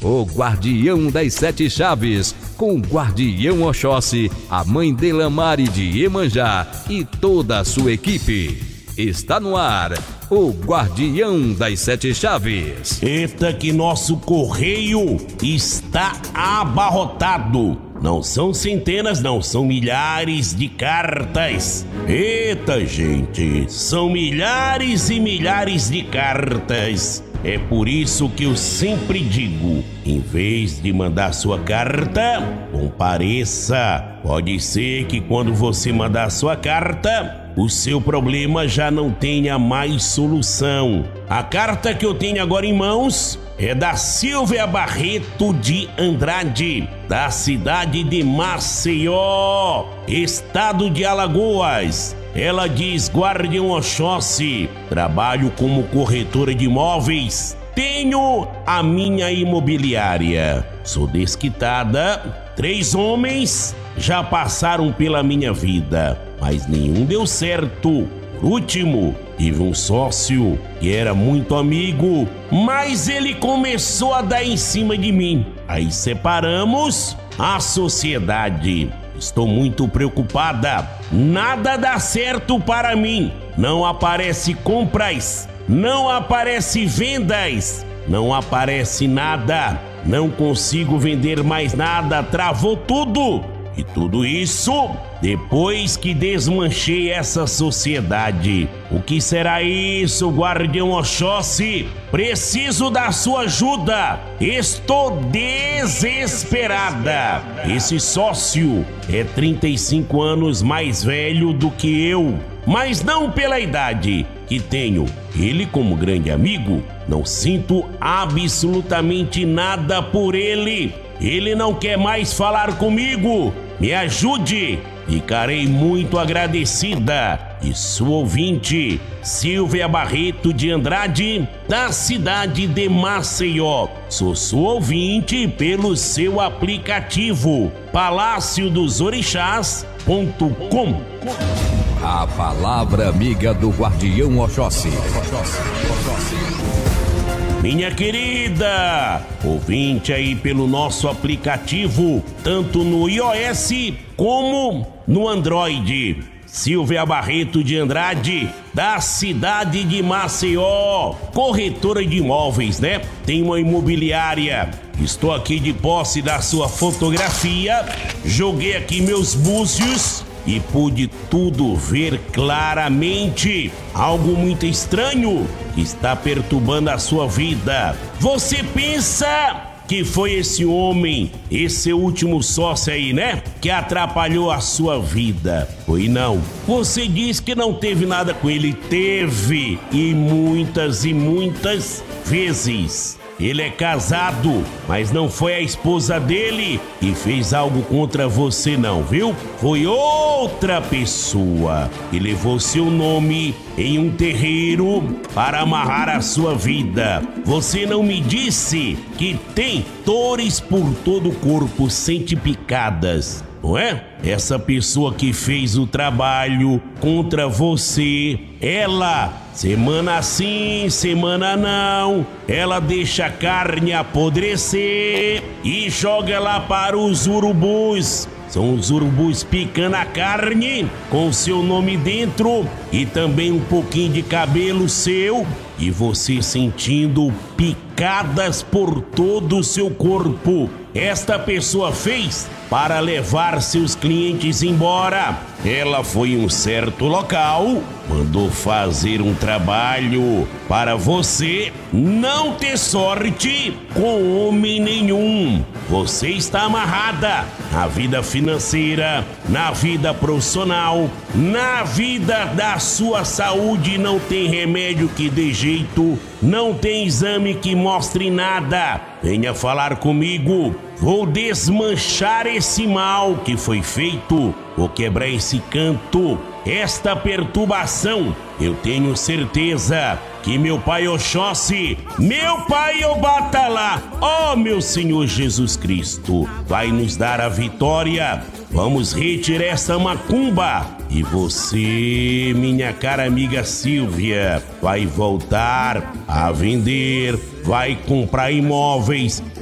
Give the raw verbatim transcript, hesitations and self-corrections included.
o Guardião das Sete Chaves, com o Guardião Oxóssi, a mãe Delamare de Iemanjá e toda a sua equipe. Está no ar, o Guardião das Sete Chaves. Eita que nosso correio está abarrotado. Não são centenas, não, são milhares de cartas. Eita, gente, são milhares e milhares de cartas. É por isso que eu sempre digo, em vez de mandar sua carta, compareça. Pode ser que quando você mandar sua carta, o seu problema já não tenha mais solução. A carta que eu tenho agora em mãos é da Silvia Barreto de Andrade, da cidade de Maceió, estado de Alagoas. Ela diz: Guardião Oxóssi, trabalho como corretora de imóveis, tenho a minha imobiliária, sou desquitada, três homens já passaram pela minha vida, mas nenhum deu certo. Por último, tive um sócio que era muito amigo, mas ele começou a dar em cima de mim. Aí separamos a sociedade. Estou muito preocupada. Nada dá certo para mim. Não aparece compras, não aparece vendas, não aparece nada. Não consigo vender mais nada, travou tudo. E tudo isso depois que desmanchei essa sociedade. O que será isso, Guardião Oxóssi? Preciso da sua ajuda. Estou desesperada. Esse sócio é trinta e cinco anos mais velho do que eu, mas não pela idade que tenho. Ele, como grande amigo, não sinto absolutamente nada por ele. Ele não quer mais falar comigo. Me ajude, ficarei muito agradecida. E sua ouvinte, Silvia Barreto de Andrade, da cidade de Maceió. Sou sua ouvinte pelo seu aplicativo palácio dos orixás ponto com. A palavra amiga do Guardião Oxóssi. Minha querida, ouvinte aí pelo nosso aplicativo, tanto no iOS como no Android. Silvia Barreto de Andrade, da cidade de Maceió, corretora de imóveis, né? Tem uma imobiliária. Estou aqui de posse da sua fotografia, joguei aqui meus búzios e pude tudo ver claramente. Algo muito estranho que está perturbando a sua vida. Você pensa que foi esse homem, esse último sócio aí, né, que atrapalhou a sua vida? Foi não. Você diz que não teve nada com ele. Teve, e muitas e muitas vezes. Ele é casado, mas não foi a esposa dele que fez algo contra você não, viu? Foi outra pessoa que levou seu nome em um terreiro para amarrar a sua vida. Você não me disse que tem dores por todo o corpo, sente picadas, não é? Essa pessoa que fez o trabalho contra você, ela, semana sim, semana não, ela deixa a carne apodrecer e joga lá para os urubus. São os urubus picando a carne com seu nome dentro e também um pouquinho de cabelo seu, e você sentindo picadas por todo o seu corpo. Esta pessoa fez para levar seus clientes embora. Ela foi em um certo local, mandou fazer um trabalho para você não ter sorte com homem nenhum. Você está amarrada na vida financeira, na vida profissional, na vida da sua saúde. Não tem remédio que dê jeito, não tem exame que mostre nada. Venha falar comigo. Vou desmanchar esse mal que foi feito. Vou quebrar esse canto, esta perturbação. Eu tenho certeza que meu pai Oxóssi, meu pai Obatalá, ó meu Senhor Jesus Cristo, vai nos dar a vitória. Vamos retirar essa macumba. E você, minha cara amiga Silvia, vai voltar a vender, vai comprar imóveis.